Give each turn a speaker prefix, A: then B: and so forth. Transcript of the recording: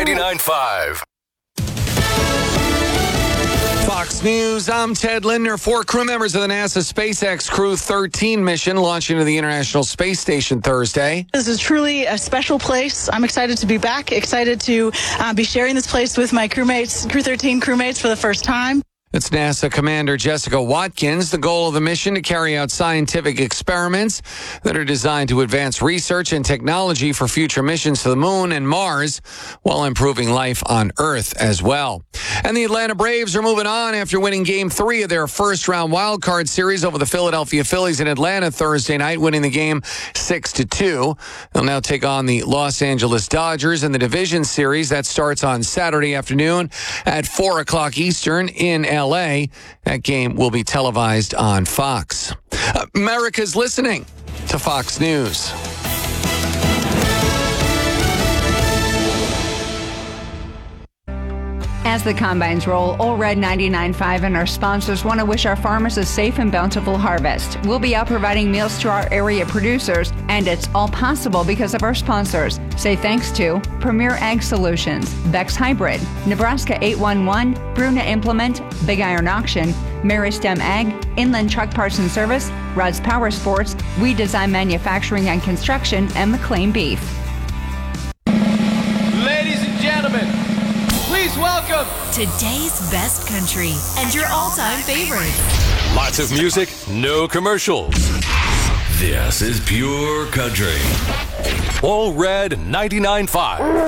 A: 99.5.
B: Fox News, I'm Ted Lindner. 4 crew members of the NASA SpaceX Crew 13 mission launching to the International Space Station Thursday.
C: This is truly a special place. I'm excited to be back, excited to be sharing this place with my crewmates, Crew 13 crewmates for the first time.
B: It's NASA Commander Jessica Watkins. The goal of the mission to carry out scientific experiments that are designed to advance research and technology for future missions to the moon and Mars while improving life on Earth as well. And the Atlanta Braves are moving on after winning Game 3 of their first-round wildcard series over the Philadelphia Phillies in Atlanta Thursday night, winning the game 6-2. They'll now take on the Los Angeles Dodgers in the division series. That starts on Saturday afternoon at 4 o'clock Eastern in L.A. That game will be televised on Fox. America's listening to Fox News.
D: As the combines roll, All Red 99.5 and our sponsors want to wish our farmers a safe and bountiful harvest. We'll be out providing meals to our area producers, and it's all possible because of our sponsors. Say thanks to Premier Ag Solutions, Bex Hybrid, Nebraska 811, Bruna Implement, Big Iron Auction, Mary Stem Ag, Inland Truck Parts and Service, Rudd's Power Sports, We Design Manufacturing and Construction, and McLean Beef.
E: Ladies and gentlemen, please welcome
F: today's best country and your all-time favorites.
A: Lots of music, no commercials. This is pure country. All Red 99.5.